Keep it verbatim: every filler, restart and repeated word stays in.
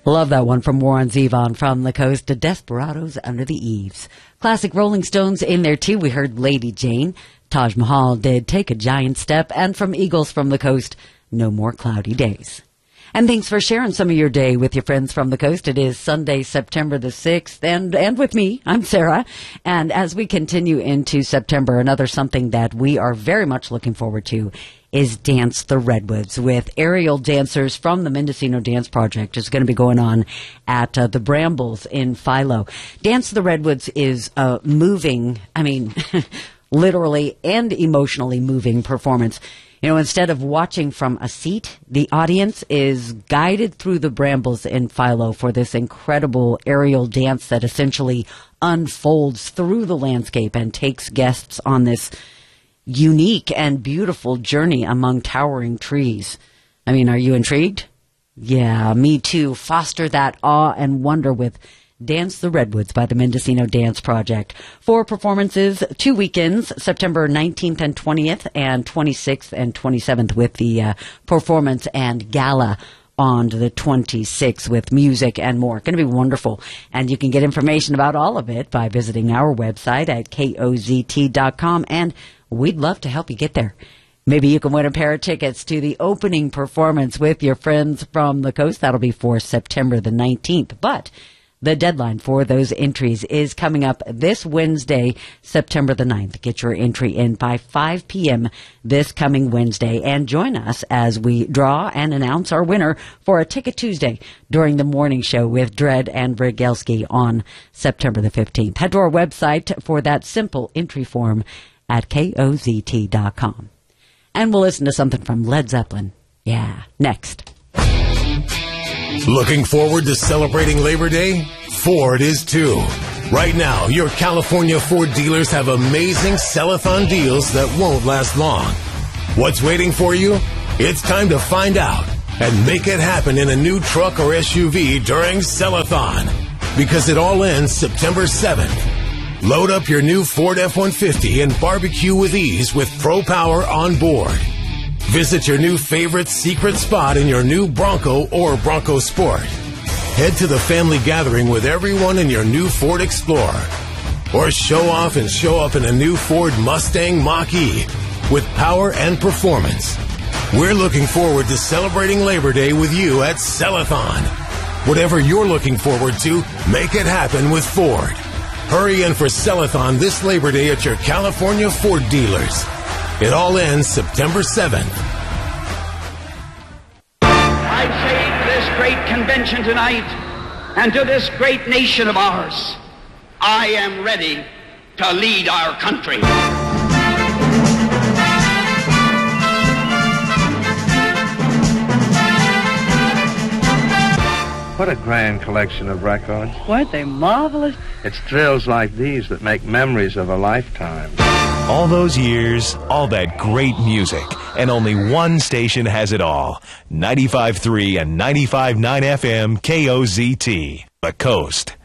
Love that one from Warren Zevon, From the Coast to Desperados Under the Eaves. Classic Rolling Stones in there too. We heard Lady Jane. Taj Mahal did Take a Giant Step. And from Eagles from the Coast, No More Cloudy Days. And thanks for sharing some of your day with your friends from the coast. It is Sunday, September the sixth, and, and with me, I'm Sarah. And as we continue into September, another something that we are very much looking forward to is Dance the Redwoods with aerial dancers from the Mendocino Dance Project. It's going to be going on at uh, the Brambles in Philo. Dance the Redwoods is a moving, I mean, literally and emotionally moving performance. You know, instead of watching from a seat, the audience is guided through the brambles in Philo for this incredible aerial dance that essentially unfolds through the landscape and takes guests on this unique and beautiful journey among towering trees. I mean, are you intrigued? Yeah, me too. Foster that awe and wonder with Dance the Redwoods by the Mendocino Dance Project. Four performances, two weekends, September nineteenth and twentieth, and twenty-sixth and twenty-seventh with the uh, performance and gala on the twenty-sixth with music and more. Going to be wonderful. And you can get information about all of it by visiting our website at K O Z T dot com, and we'd love to help you get there. Maybe you can win a pair of tickets to the opening performance with your friends from the coast. That'll be for September the nineteenth. But the deadline for those entries is coming up this Wednesday, September the ninth. Get your entry in by five p.m. this coming Wednesday and join us as we draw and announce our winner for a Ticket Tuesday during the morning show with Dredd and Brigelski on September the fifteenth. Head to our website for that simple entry form at K O Z T dot com. And we'll listen to something from Led Zeppelin. Yeah, next. Looking forward to celebrating Labor Day? Ford is too. Right now, your California Ford dealers have amazing sell-a-thon deals that won't last long. What's waiting for you? It's time to find out and make it happen in a new truck or S U V during Sell-a-thon, because it all ends September seventh. Load up your new Ford F one fifty and barbecue with ease with Pro Power on board. Visit your new favorite secret spot in your new Bronco or Bronco Sport. Head to the family gathering with everyone in your new Ford Explorer. Or show off and show up in a new Ford Mustang Mach-E with power and performance. We're looking forward to celebrating Labor Day with you at Sell-a-thon. Whatever you're looking forward to, make it happen with Ford. Hurry in for Sell-a-thon this Labor Day at your California Ford dealers. It all ends September seventh. I say to this great convention tonight and to this great nation of ours, I am ready to lead our country. What a grand collection of records. Weren't they marvelous? It's thrills like these that make memories of a lifetime. All those years, all that great music, and only one station has it all. ninety-five point three and ninety-five point nine F M K O Z T, The Coast.